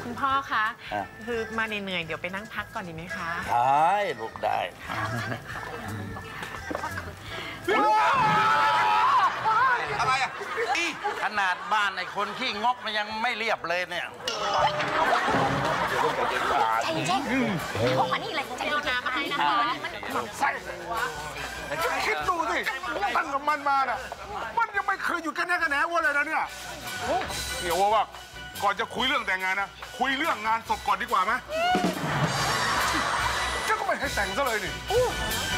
คุณพ่อคะคือมาเหนื่อยๆเดี๋ยวไปนั่งพักก่อนดีไหมคะได้ลูกได้อะไรอ่ะขนาดบ้านไอ้คนขี้งกมันยังไม่เรียบเลยเนี่ยใจเย็นๆพวกมันนี่อะไรใจเย็นๆมาให้นะคะมันใส่คิดดูสิตั้งกับมันมาน่ะมันยังไม่เคยอยู่กันแน่กันแหนว่าเลยนะเนี่ยเดี๋ยวว่าก่อนจะคุยเรื่องแต่งงานนะคุยเรื่องงานศพก่อนดีกว่าไหมเจ้าก็ไม่ให้แต่งซะเลยนี่